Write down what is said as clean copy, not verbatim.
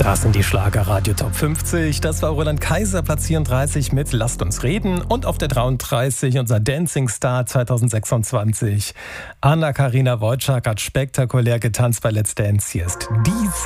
Das sind die Schlager-Radio Top 50. Das war Roland Kaiser, Platz 34 mit Lasst uns reden. Und auf der 33 unser Dancing Star 2026. Anna-Karina Wojcik hat spektakulär getanzt bei Let's Dance. Hier ist diese.